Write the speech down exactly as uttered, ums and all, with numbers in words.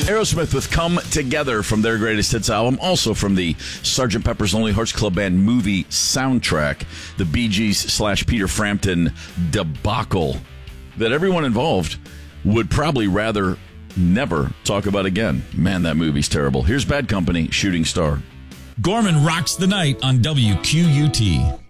Aerosmith with Come Together from their greatest hits album, also from the Sergeant Pepper's Lonely Hearts Club Band movie soundtrack, the Bee Gees slash Peter Frampton debacle that everyone involved would probably rather never talk about again. Man, that movie's terrible. Here's Bad Company, Shooting Star. Gorman rocks the night on W Q U T.